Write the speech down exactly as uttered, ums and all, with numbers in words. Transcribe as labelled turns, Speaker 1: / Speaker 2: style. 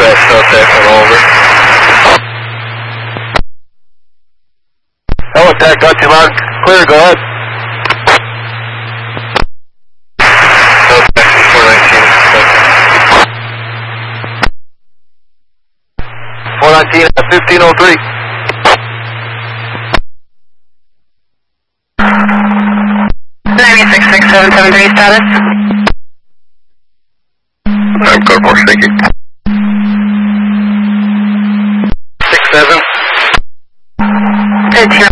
Speaker 1: Yes, okay, I'm over. Helipack, got you loud. Clear, go ahead. Okay, four nineteen. four nineteen at fifteen oh three.
Speaker 2: ninety-six six seven seven three status.
Speaker 1: I'm good, more shaky. six seven.
Speaker 2: fifteen